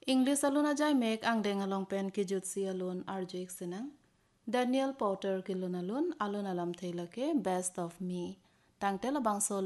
English alun ajai mek ang deng along pen ki jutsi alun arjik sinang. Daniel Potter ki lun alun alam thela ke Best of Me. Tang tela bang so